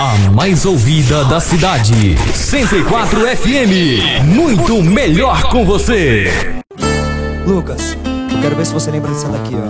A mais ouvida da cidade. 104 FM. Muito melhor com você. Lucas, eu quero ver se você lembra dessa daqui, ó.